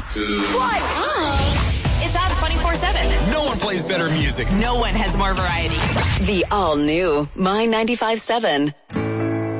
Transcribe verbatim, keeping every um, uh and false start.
two. What? Oh. It's on twenty-four seven. No one plays better music. No one has more variety. The all-new My ninety-five seven.